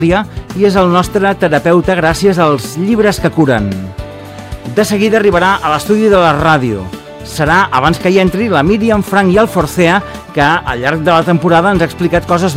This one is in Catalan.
i és el nostre terapeuta gràcies als llibres que curen. De seguida arribarà a l'estudi de la ràdio. Serà, abans que hi entri, la Míriam Frank i el Forcea, que al llarg de la temporada ens ha explicat coses